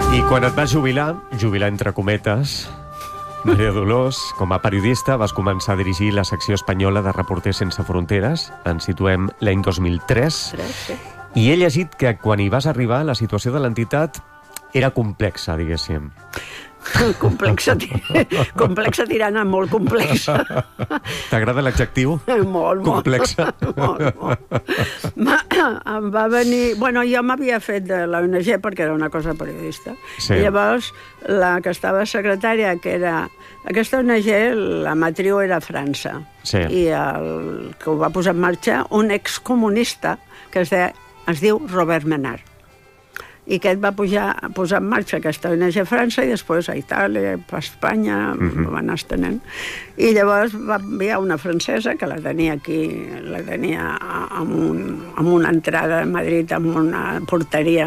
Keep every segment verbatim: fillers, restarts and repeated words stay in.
I quan et vas jubilar, jubilar entre cometes, Maria Dolors, com a periodista, vas començar a dirigir la secció espanyola de Reporters Sense Fronteres. Ens situem l'any dos mil tres. Sí. I he llegit que quan hi vas arribar, la situació de l'entitat era complexa, diguéssim. Complexa, complexa tirant a molt complexa. T'agrada l'adjectiu? Molt, complexa. molt. molt. Ma, em va venir... Bueno, jo m'havia fet de l'O N G perquè era una cosa periodista. Sí. I llavors, la que estava secretària, que era... Aquesta O N G, la matriu era a França. Sí. I el que ho va posar en marxa, un excomunista, que es, de, es diu Robert Menard. I aquest va pujar, posar en marxa aquesta O N G a França i després a Itàlia, a Espanya, uh-huh. va anar estenent. I llavors va enviar una francesa que la tenia aquí, la tenia amb, un, amb una entrada a Madrid, amb una porteria,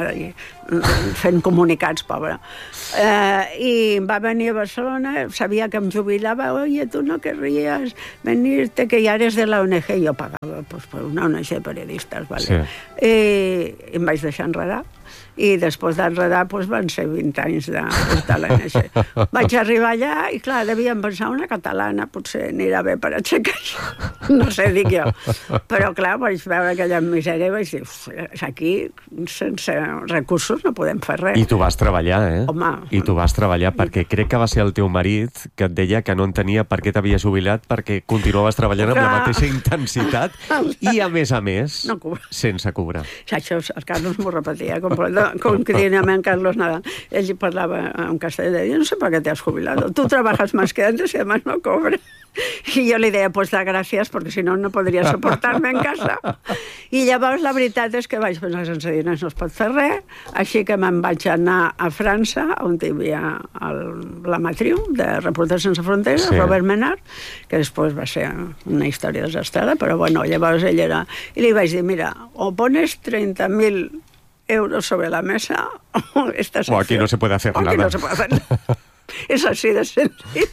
fent comunicats, pobra. Eh, I va venir a Barcelona, sabia que em jubilava, oye, tu no querrías venirte, que ja eres de la O N G. I jo pagava pues, per una O N G de periodistes, vale? Sí. I, I em vaig deixar enredar. I després d'enredar doncs, van ser vint anys de portar l'O N G. Vaig arribar allà i, clar, devien pensar una catalana, potser anirà bé per aixecar això. No sé, dic jo. Però, clar, vaig veure aquella misèria i vaig dir, aquí, sense recursos, no podem fer res. I tu vas treballar, eh? Home. I tu vas treballar, perquè crec que va ser el teu marit que et deia que no entenia per què t'havies jubilat, perquè continuaves treballant amb la mateixa intensitat i, a més a més, no sense cobrar. Això el Carlos m'ho repetia, com cotidianament Carlos Nadal. Ell parlava en castellà, jo no sé per què t'has jubilado. Tu trabajas más que antes y además no cobras. I jo li deia, pues da gràcies, perquè si no, no podria soportar-me en casa. I llavors la veritat és que vaig pensar, sense diners no es pot fer res, així que me'n vaig anar a França, on hi havia el, la matriu de Reporters Sense Fronteres, sí. Robert Menard, que després va ser una història desastrada, però bueno, llavors ell era... I li vaig dir, mira, o pones treinta mil euros sobre la mesa, o esta o aquí no se puede hacer o nada. Aquí no se puede hacer nada. És així de senzill.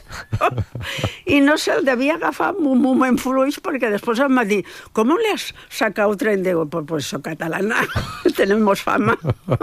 I no se'l devia agafar en un moment fluix, perquè després em va dir, com li has sacat tren? Digo, pues, pues soc catalana, tenemos fama.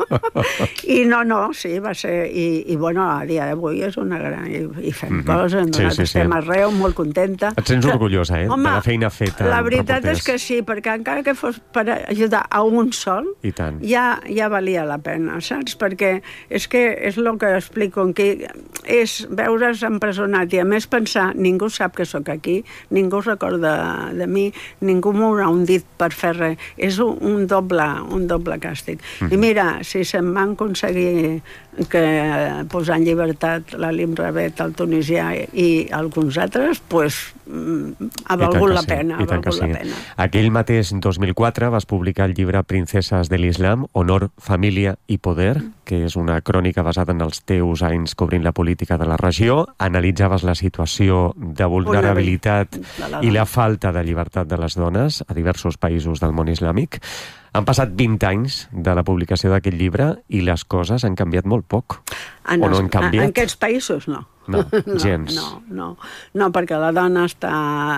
I no, no, sí, va ser... I, i bueno, a dia d'avui és una gran... I, i fem mm-hmm. coses, hem donat sí, sí, estem sí. arreu, molt contenta. Et sents orgullosa, eh? Home, de la feina feta. La veritat és que sí, perquè encara que fos per ajudar a un sol, I tant. Ja, ja valia la pena, saps? Perquè és que és el que explico, que és veure's empresonat i a més pensar, ningú sap que sóc aquí, ningú recorda de mi, ningú m'haurà un dit per fer res. És un, un doble, un doble càstig. Mm-hmm. I mira, si se'm van aconseguir que posar en llibertat l'Alim Rabet, el tunisià i alguns altres, doncs ha valgut la pena. Ha valgut la pena. Aquell mateix dos mil quatre vas publicar el llibre Princeses de l'Islam, Honor, Família i Poder, que és una crònica basada en els teus anys cobrint la política de la regió. Analitzaves la situació de vulnerabilitat i la falta de llibertat de les dones a diversos països del món islàmic. Han passat vint anys de la publicació d'aquest llibre i les coses han canviat molt poc. En o no han canviat? En aquests països, no. No, gens. No, no, no, no, perquè la dona està,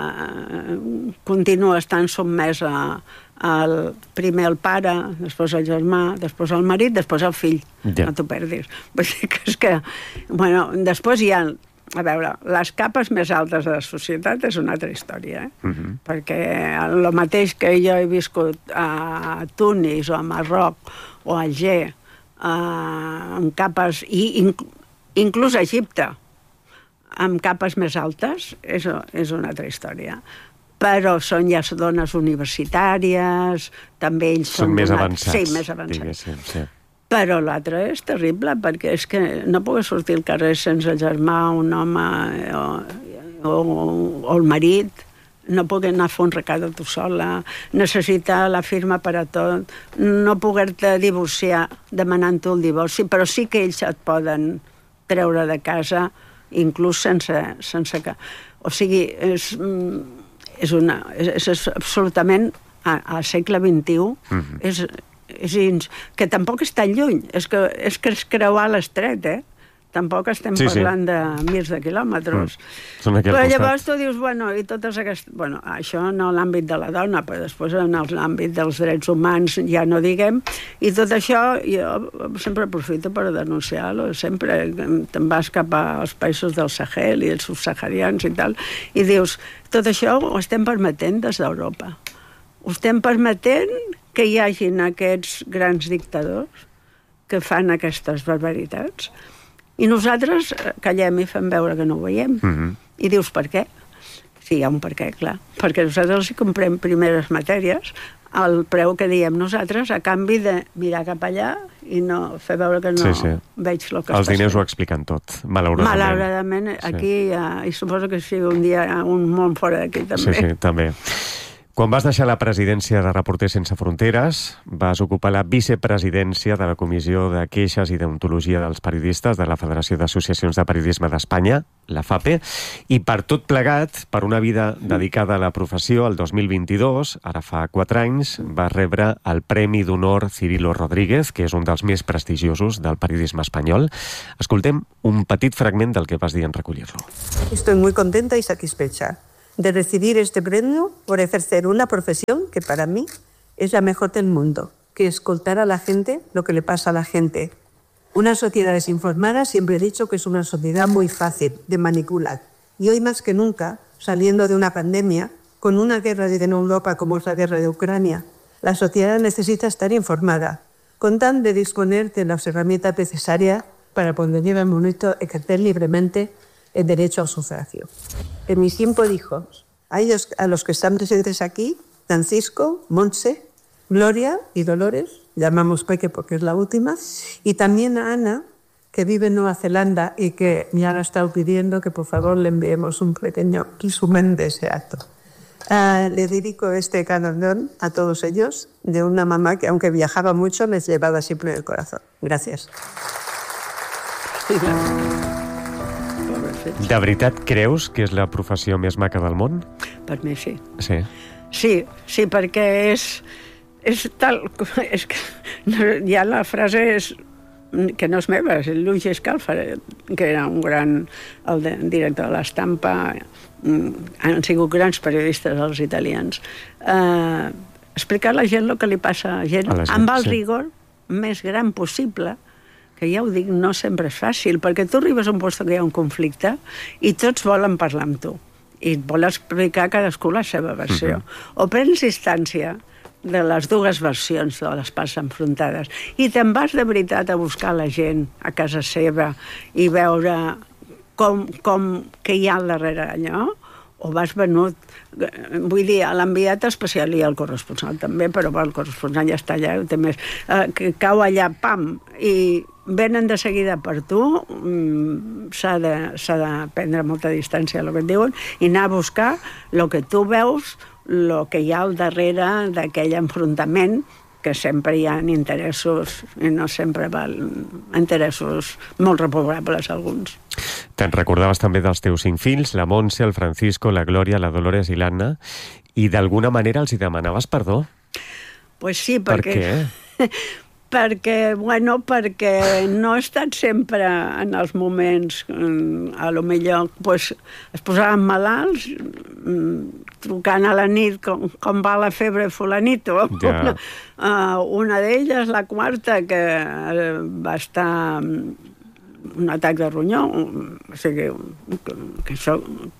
continua estant sotmesa al, primer el pare, després el germà, després el marit, després el fill. Ja. No t'ho perdis. Vull dir que és que, bueno, després hi ha... A veure, les capes més altes de la societat és una altra història, eh? Uh-huh. Perquè el mateix que jo he viscut a Tunis o a Marroc o a Alger, eh, amb capes, i inc inclús a Egipte, amb capes més altes, és, és una altra història. Però són ja dones universitàries, també ells són... Són més una... avançats. Sí, més avançats. Sí, sí. Però l'altre és terrible, perquè és que no puc sortir al carrer sense el germà, un home o, o, o el marit, no puc anar a fer un recat tu sola, necessitar la firma per a tot, no poder-te divorciar demanant-te el divorci, però sí que ells et poden treure de casa, inclús sense... sense que... O sigui, és, és, una, és, és absolutament, al segle vint-i-u, mm-hmm. és... és ins, que tampoc és tan lluny, és que és, que és creuar l'estret, eh? tampoc estem sí, parlant sí. de mils de quilòmetres. Mm. Són aquí al però costat. llavors tu dius, bueno, i totes aquestes... Bueno, això en l'àmbit de la dona, però després en l'àmbit dels drets humans ja no diguem, i tot això jo sempre aprofito per denunciar-lo, sempre te'n vas cap als països del Sahel i els subsaharians i tal, i dius, tot això ho estem permetent des d'Europa. Ho estem permetent que hi hagin aquests grans dictadors que fan aquestes barbaritats, i nosaltres callem i fem veure que no ho veiem. Mm-hmm. I dius, per què? Sí, hi ha un per què, clar. Perquè nosaltres hi comprem primeres matèries al preu que diem nosaltres, a canvi de mirar cap allà i no fer veure que no sí, sí. veig el que Els diners fent. Ho expliquen tot, malauradament. Malauradament, aquí sí. hi ha, i suposo que sigui un dia un món fora d'aquí també. Sí, sí, també. Quan vas deixar la presidència de Reporters Sense Fronteres, vas ocupar la vicepresidència de la Comissió de Queixes i Deontologia dels Periodistes de la Federació d'Associacions de Periodisme d'Espanya, la FAPE, i per tot plegat, per una vida dedicada a la professió, el dos mil vint-i-dos, ara fa quatre anys, vas rebre el Premi d'Honor Cirilo Rodríguez, que és un dels més prestigiosos del periodisme espanyol. Escoltem un petit fragment del que vas dir en recollir-lo. Estoy muy contenta y satisfecha de recibir este premio por ejercer una profesión que para mí es la mejor del mundo, que es escoltar a la gente lo que le pasa a la gente. Una sociedad desinformada siempre he dicho que es una sociedad muy fácil de manipular. Y hoy más que nunca, saliendo de una pandemia, con una guerra en Europa como es la guerra de Ucrania, la sociedad necesita estar informada, con tan de disponer de las herramientas necesarias para poder llevar el momento ejercer libremente el derecho al sufragio. En mis cinco hijos, a ellos, a los que están presentes aquí, Francisco, Montse, Gloria y Dolores, llamamos Peque porque es la última, y también a Ana, que vive en Nueva Zelanda y que me han estado pidiendo que por favor le enviemos un pequeño resumen de ese acto. Uh, le dedico este galardón a todos ellos, de una mamá que aunque viajaba mucho, les llevaba siempre en el corazón. Gracias. De veritat creus que és la professió més maca del món? Per mi sí. Sí. Sí, sí, perquè és, és tal... És que, ja la frase és, que no és meva, és el Luigi Scalfa, que era un gran el de, director de l'Estampa, han sigut grans periodistes els italians. Uh, explicar a la gent el que li passa a la gent, a la gent amb el sí. rigor més gran possible, que ja ho dic, no sempre és fàcil, perquè tu arribes a un lloc que hi ha un conflicte i tots volen parlar amb tu i et volen explicar cadascú la seva versió. Uh-huh. O prens distància de les dues versions de les parts enfrontades i te'n vas de veritat a buscar la gent a casa seva i veure com, com què hi ha al darrere d'allò, o vas venut. Vull dir, l'enviat especial i el corresponsal també, però el corresponsal ja està allà, té més, eh, que cau allà, pam, i venen de seguida per tu, s'ha de, s'ha de prendre molta distància del que et diuen i anar a buscar el que tu veus, el que hi ha al darrere d'aquell enfrontament, que sempre hi ha interessos, i no sempre val, interessos molt repugnables alguns. Te'n recordaves també dels teus cinc fills, la Montse, el Francisco, la Glòria, la Dolores i l'Anna, i d'alguna manera els hi demanaves perdó? Pues sí, perquè... Per què? perquè, bueno, perquè no he estat sempre en els moments, a lo millor pues, es posaven malalts, trucant a la nit com, com va la febre fulanito. Ja. Una, uh, una d'elles, la quarta, que va estar un atac de ronyó, o sigui, que, que això,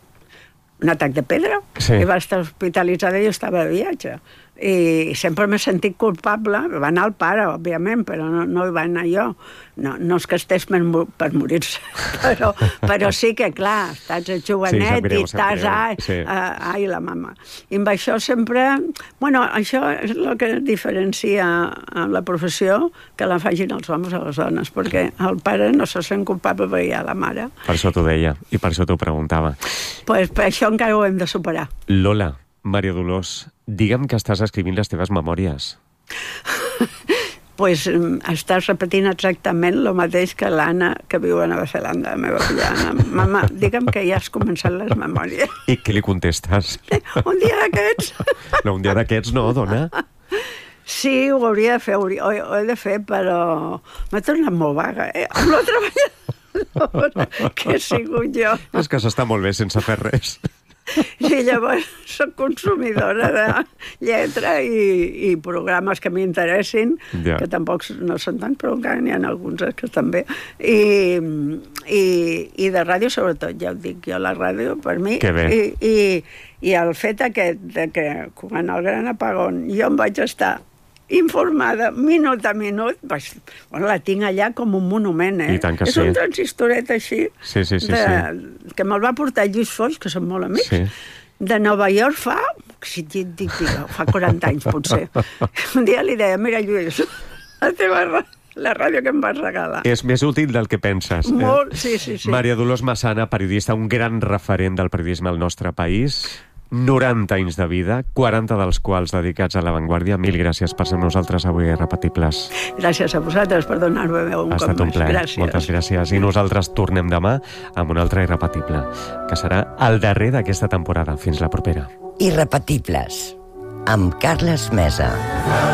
un atac de pedra, sí. I va estar hospitalitzada i jo estava de viatge. I sempre m'he sentit culpable, va anar el pare, òbviament, però no, no hi va anar jo. No, no és que estés per, per morir-se, però, però sí que, clar, estàs a jovenet sí, greu, i estàs, ai, sí. uh, ai, la mama. I amb això sempre... Bueno, això és el que diferencia la professió, que la facin els homes a les dones, perquè el pare no se sent culpable perquè hi ha la mare. Per això t'ho deia, i per això t'ho preguntava. Pues per això encara ho hem de superar. Lola, Maria Dolors, digue'm que estàs escrivint les teves memòries. Pues estàs repetint exactament el mateix que l'Anna, que viu a Nova Zelanda, la meva filla Anna. Mama, digue'm que ja has començat les memòries. I què li contestes? Un dia d'aquests. No, un dia d'aquests no, dona. Sí, ho hauria de fer, ho, ho he de fer, però m'ha tornat molt vaga, eh? Amb l'altre treballat. consumidora que he sigut jo. És que s'està molt bé sense fer res. I llavors soc consumidora de lletra i, i programes que m'interessin, ja. que tampoc no són tant, però encara n'hi ha alguns que estan bé. I, i, i de ràdio, sobretot, ja ho dic jo, la ràdio, per mi... Que bé. I, i, i el fet aquest de que, quan el gran apagón, jo em vaig estar informada minut a minut, vaig, bueno, la tinc allà com un monument, eh? I tant que és sí. un transistoret així, sí, sí, sí, de, sí. que me'l va portar Lluís Foix, que som molt amics, sí. de Nova York fa, si dic, dic, dic, fa quaranta anys, potser. Un dia li deia, mira, Lluís, la teva la ràdio que em vas regalar. És més útil del que penses. Molt, eh? sí, sí, sí. Maria Dolors Massana, periodista, un gran referent del periodisme al nostre país. noranta anys de vida, quaranta dels quals dedicats a l'avantguàrdia. Mil gràcies per ser amb nosaltres avui a Irrepetibles. Gràcies a vosaltres per donar-me veu un ha cop estat un més. plaer. Gràcies. Moltes gràcies. I nosaltres tornem demà amb un altre Irrepetible, que serà el darrer d'aquesta temporada. Fins la propera. Irrepetibles, amb Carles Mesa.